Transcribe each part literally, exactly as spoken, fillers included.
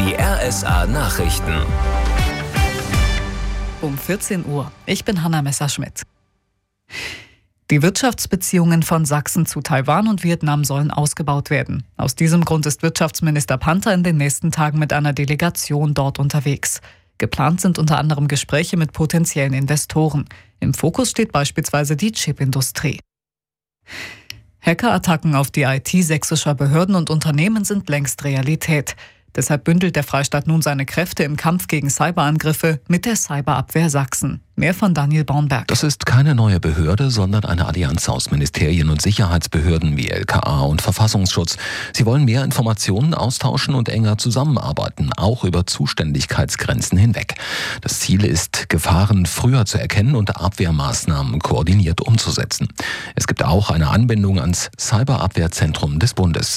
Die R S A-Nachrichten. Um vierzehn Uhr. Ich bin Hanna Messerschmidt. Die Wirtschaftsbeziehungen von Sachsen zu Taiwan und Vietnam sollen ausgebaut werden. Aus diesem Grund ist Wirtschaftsminister Panther in den nächsten Tagen mit einer Delegation dort unterwegs. Geplant sind unter anderem Gespräche mit potenziellen Investoren. Im Fokus steht beispielsweise die Chipindustrie. Hackerattacken auf die I T sächsischer Behörden und Unternehmen sind längst Realität. Deshalb bündelt der Freistaat nun seine Kräfte im Kampf gegen Cyberangriffe mit der Cyberabwehr Sachsen. Mehr von Daniel Baumberg. Das ist keine neue Behörde, sondern eine Allianz aus Ministerien und Sicherheitsbehörden wie L K A und Verfassungsschutz. Sie wollen mehr Informationen austauschen und enger zusammenarbeiten, auch über Zuständigkeitsgrenzen hinweg. Das Ziel ist, Gefahren früher zu erkennen und Abwehrmaßnahmen koordiniert umzusetzen. Es gibt auch eine Anbindung ans Cyberabwehrzentrum des Bundes.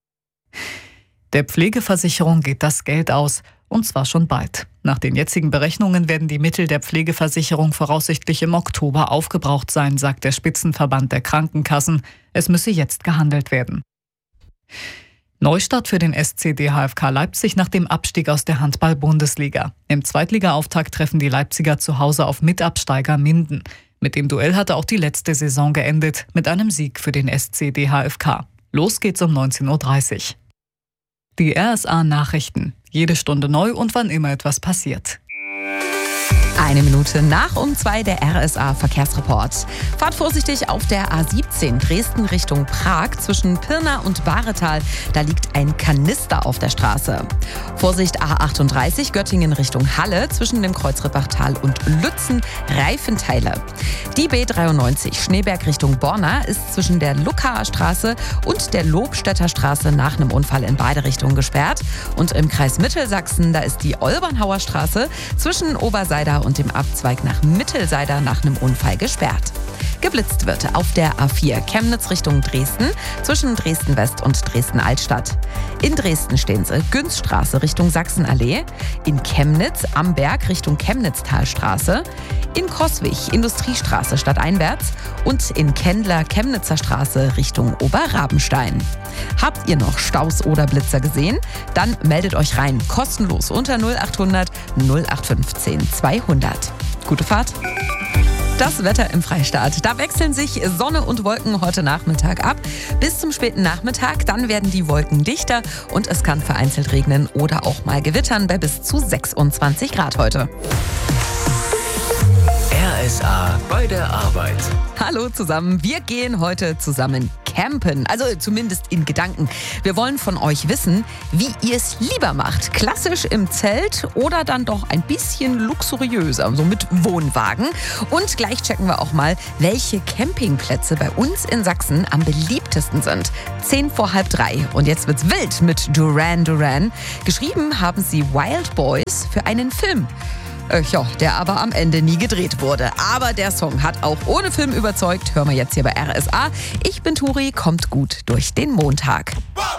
Der Pflegeversicherung geht das Geld aus, und zwar schon bald. Nach den jetzigen Berechnungen werden die Mittel der Pflegeversicherung voraussichtlich im Oktober aufgebraucht sein, sagt der Spitzenverband der Krankenkassen. Es müsse jetzt gehandelt werden. Neustart für den S C D H F K Leipzig nach dem Abstieg aus der Handball-Bundesliga. Im Zweitliga-Auftakt treffen die Leipziger zu Hause auf Mitabsteiger Minden. Mit dem Duell hatte auch die letzte Saison geendet, mit einem Sieg für den S C D H F K. Los geht's um neunzehn Uhr dreißig. Die R S A-Nachrichten. Jede Stunde neu und wann immer etwas passiert. Eine Minute nach um zwei der R S A-Verkehrsreport. Fahrt vorsichtig auf der A siebzehn Dresden Richtung Prag zwischen Pirna und Bahretal. Da liegt ein Kanister auf der Straße. Vorsicht A achtunddreißig Göttingen Richtung Halle zwischen dem Kreuz Rippachtal und Lützen Reifenteile. Die B dreiundneunzig Schneeberg Richtung Borna ist zwischen der Luckaer Straße und der Lobstädter Straße nach einem Unfall in beide Richtungen gesperrt. Und im Kreis Mittelsachsen, da ist die Olbernhauer Straße zwischen Oberseider und dem Abzweig nach Mittelseider nach einem Unfall gesperrt. Geblitzt wird auf der A vier Chemnitz Richtung Dresden zwischen Dresden-West und Dresden-Altstadt. In Dresden stehen sie Günzstraße Richtung Sachsenallee, in Chemnitz Amberg Richtung Chemnitztalstraße, in Coswig Industriestraße stadteinwärts und in Kendler Chemnitzer Straße Richtung Oberrabenstein. Habt ihr noch Staus oder Blitzer gesehen? Dann meldet euch rein, kostenlos unter null achthundert null acht fünfzehn zweihundert. Gute Fahrt! Das Wetter im Freistaat. Da wechseln sich Sonne und Wolken heute Nachmittag ab. Bis zum späten Nachmittag, dann werden die Wolken dichter und es kann vereinzelt regnen oder auch mal gewittern bei bis zu sechsundzwanzig Grad heute. R S A bei der Arbeit. Hallo zusammen, wir gehen heute zusammen campen, also zumindest in Gedanken. Wir wollen von euch wissen, wie ihr es lieber macht. Klassisch im Zelt oder dann doch ein bisschen luxuriöser, so mit Wohnwagen. Und gleich checken wir auch mal, welche Campingplätze bei uns in Sachsen am beliebtesten sind. Zehn vor halb drei. Und jetzt wird's wild mit Duran Duran. Geschrieben haben sie Wild Boys für einen Film. Äh, ja, der aber am Ende nie gedreht wurde. Aber der Song hat auch ohne Film überzeugt. Hören wir jetzt hier bei R S A. Ich bin Turi, kommt gut durch den Montag.